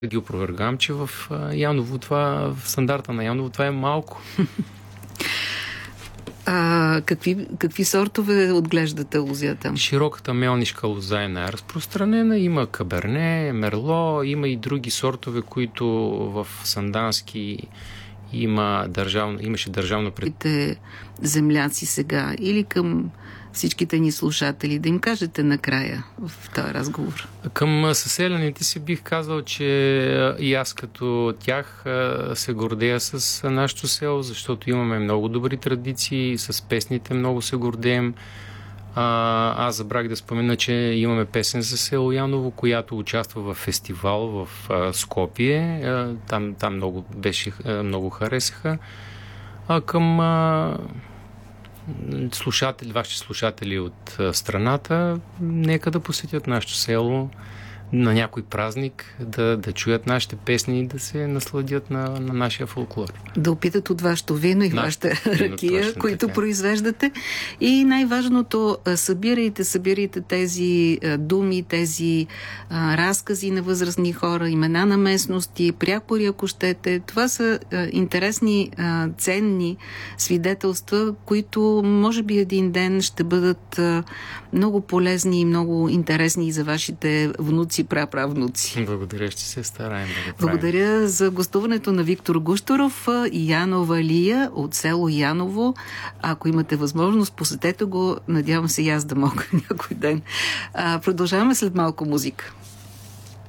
ги опровергам, че в Яново в стандарта на Яново това е малко. Какви сортове отглеждате лозята? Широката мелнишка лоза е най-разпространена. Има каберне, мерло, има и други сортове, които в Сандански имаше държавно земляци сега или към всичките ни слушатели, да им кажете накрая в този разговор? Към съселените си бих казал, че и аз като тях се гордея с нашето село, защото имаме много добри традиции, с песните много се гордеем. Аз забрах да спомена, че имаме песен за село Яново, която участва в фестивал в Скопие. Там много харесаха. Към вашите слушатели от страната, нека да посетят нашето село на някой празник, да чуят нашите песни и да се насладят на нашия фолклор. Да опитат от вашето вино и вашата ракия, които произвеждате. И най-важното, събирайте тези думи, тези разкази на възрастни хора, имена на местности, прякори, ако щете. Това са интересни, ценни свидетелства, които може би един ден ще бъдат много полезни и много интересни и за вашите внуци, праправнуци. Благодаря, ще се стараем да го правим. Благодаря за гостуването на Виктор Гущеров и Янова Лия от село Яново. Ако имате възможност, посетете го. Надявам се и аз да мога някой ден. Продължаваме след малко музика.